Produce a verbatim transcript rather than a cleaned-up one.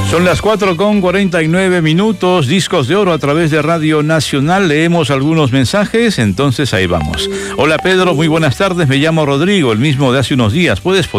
Son las cuatro con cuarenta y nueve minutos, Discos de Oro a través de Radio Nacional. Leemos algunos mensajes, entonces ahí vamos. Hola Pedro, muy buenas tardes, me llamo Rodrigo, el mismo de hace unos días. ¿Puedes